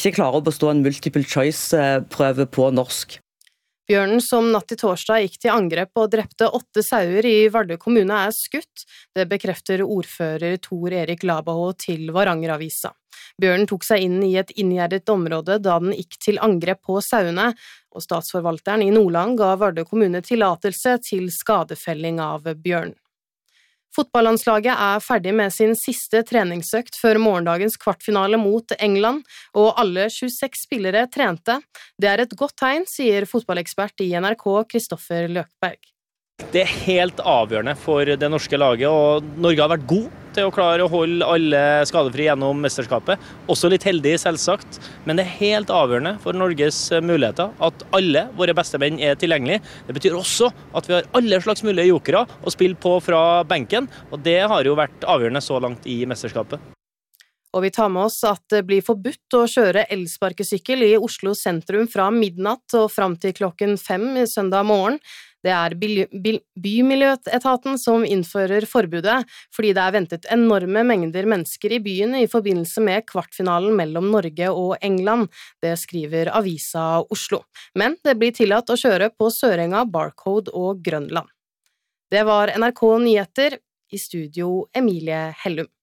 ikke klarer å bestå en multiple choice-prøve på norsk. Bjørnen som natt til torsdag gikk til angrep og drepte 8 sauer i Vardø kommune skutt. Det bekrefter ordfører Tor Erik Labaho til Varangeravisa. Bjørnen tok seg inn i et inngjerdet område da den gikk til angrep på sauene, og statsforvalteren i Nordland ga Vardø kommune tillatelse til skadefelling av bjørn. Fotballandslaget ferdig med sin siste treningsøkt før morgendagens kvartfinale mot England, og alle 26 spillere trente. Det et godt tegn, sier fotballekspert i NRK, Kristoffer Løkberg. Det helt avgjørende for det norske laget, og Norge har vært god til å klare å holde alle skadefri gjennom mesterskapet. Også litt heldig, selvsagt, men det helt avgjørende for Norges muligheter at alle våre beste menn tilgjengelige. Det betyr også at vi har alle slags mulige jokere å spille på fra benken, og det har jo vært avgjørende så langt i mesterskapet. Og vi tar med oss at det blir forbudt å kjøre elsparkesykkel i Oslo sentrum fra midnatt og fram til klokken 5 søndag morgen. Det Bymiljøetaten som innfører forbudet, fordi det ventet enorme mengder mennesker i byen i forbindelse med kvartfinalen mellom Norge og England. Det skriver Avisa Oslo. Men det blir tillatt å kjøre på Sørenga, Barcode og Grønland. Det var NRK Nyheter, i studio Emilie Hellum.